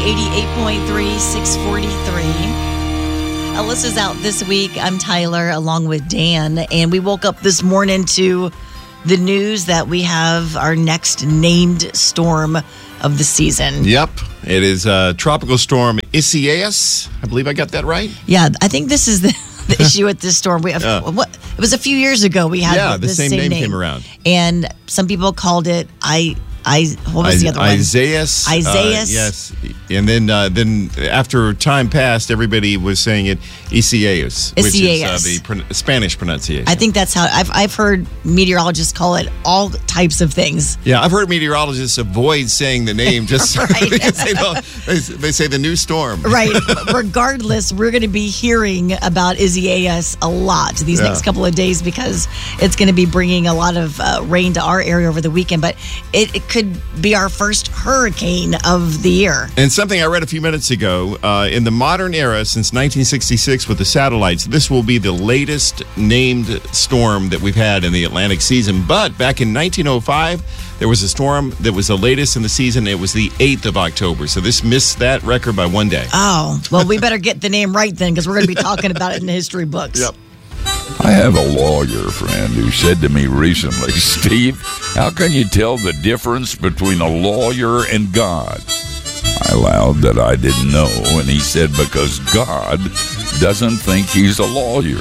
Z88.3, 643. Alyssa's out this week. I'm Tyler, along with Dan, and we woke up this morning to the news that we have our next named storm of the season. Yep. It is Tropical Storm Isaias. I believe I got that right. Yeah, I think this is the issue with this storm. It was a few years ago we had the same name came around. And some people called it what was the other one? Isaias. Yes. And then after time passed, everybody was saying it Isaias, which is the Spanish pronunciation. I think that's how I've heard meteorologists call it all types of things. Yeah, I've heard meteorologists avoid saying the name just because they say the new storm. Right. But regardless, we're going to be hearing about Isaias a lot these next couple of days because it's going to be bringing a lot of rain to our area over the weekend. But it could be our first hurricane of the year. And something I read a few minutes ago, in the modern era, since 1966 with the satellites, this will be the latest named storm that we've had in the Atlantic season. But back in 1905, there was a storm that was the latest in the season. It was the 8th of October. So this missed that record by one day. Oh, well, we better get the name right then because we're going to be talking about it in the history books. Yep. I have a lawyer friend who said to me recently, Steve, how can you tell the difference between a lawyer and God? I allowed that I didn't know, and he said, because God doesn't think he's a lawyer.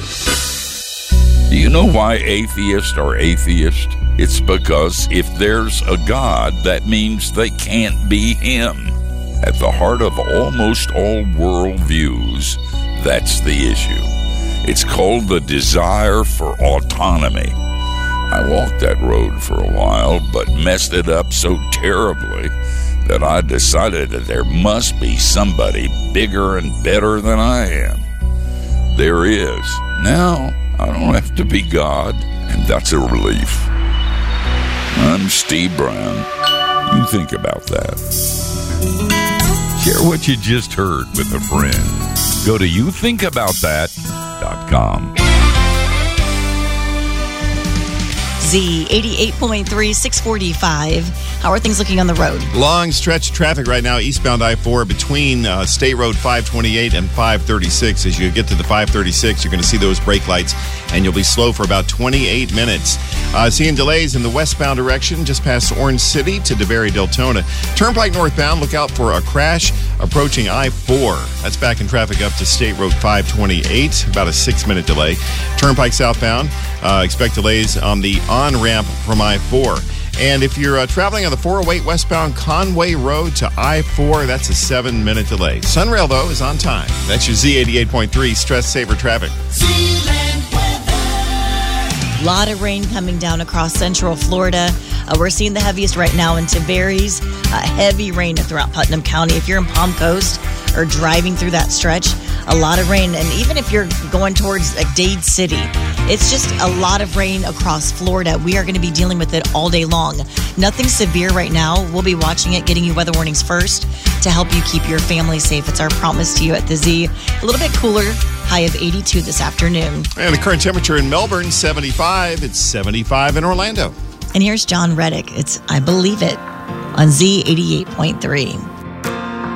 Do you know why atheists are atheists? It's because if there's a God, that means they can't be him. At the heart of almost all worldviews, that's the issue. It's called the desire for autonomy. I walked that road for a while, but messed it up so terribly that I decided that there must be somebody bigger and better than I am. There is. Now, I don't have to be God, and that's a relief. I'm Steve Brown. You think about that. Share what you just heard with a friend. Go to youthinkaboutthat.com. Z88.3, 645. How are things looking on the road? Long stretch of traffic right now, eastbound I-4 between State Road 528 and 536. As you get to the 536, you're going to see those brake lights, and you'll be slow for about 28 minutes. Seeing delays in the westbound direction, just past Orange City to DeBerry Deltona. Turnpike northbound, look out for a crash approaching I-4. That's back in traffic up to State Road 528, about a 6-minute delay. Turnpike southbound, expect delays on the on-ramp from I-4. And if you're traveling on the 408 westbound Conway Road to I-4, that's a 7-minute delay. Sunrail, though, is on time. That's your Z88.3 Stress Saver Traffic. A lot of rain coming down across central Florida. We're seeing the heaviest right now in Tavares. Heavy rain throughout Putnam County. If you're in Palm Coast or driving through that stretch, a lot of rain. And even if you're going towards Dade City, it's just a lot of rain across Florida. We are going to be dealing with it all day long. Nothing severe right now. We'll be watching it, getting you weather warnings first to help you keep your family safe. It's our promise to you at the Z. A little bit cooler, high of 82 this afternoon. And the current temperature in Melbourne, 75. It's 75 in Orlando. And here's John Reddick. It's I Believe It on Z88.3.